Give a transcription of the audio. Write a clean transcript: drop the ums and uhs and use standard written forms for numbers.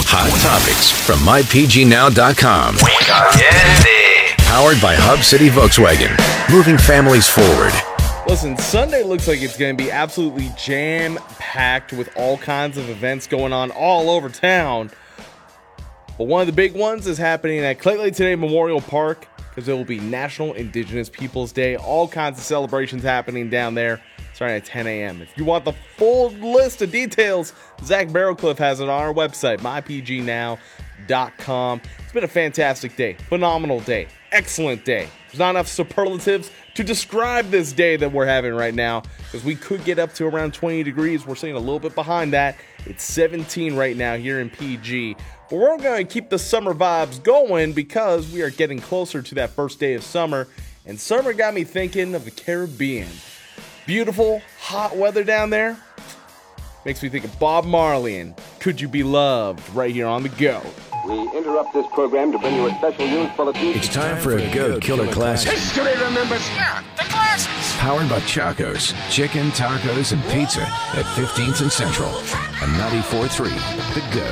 Hot topics from mypgnow.com. Powered by Hub City Volkswagen. Moving families forward. Listen, Sunday looks like it's going to be absolutely jam-packed with all kinds of events going on all over town. But one of the big ones is happening at Clay Lake Today Memorial Park because it will be National Indigenous Peoples Day. All kinds of celebrations happening down there starting at 10 a.m. If you want the full list of details, Zach Barrowcliff has it on our website, mypgnow.com. It's been a fantastic day, phenomenal day, excellent day. There's not enough superlatives to describe this day that we're having right now because we could get up to around 20 degrees. We're sitting a little bit behind that. It's 17 right now here in PG. But we're going to keep the summer vibes going because we are getting closer to that first day of summer. And summer got me thinking of the Caribbean. Beautiful, hot weather down there. Makes me think of Bob Marley and Could You Be Loved right here on the go. We interrupt this program to bring you a special news bulletin. It's time for a Go Killer Classic. History remembers the glasses. Powered by Chaco's, chicken, tacos, and pizza at 15th and Central. And 94.3, The Go.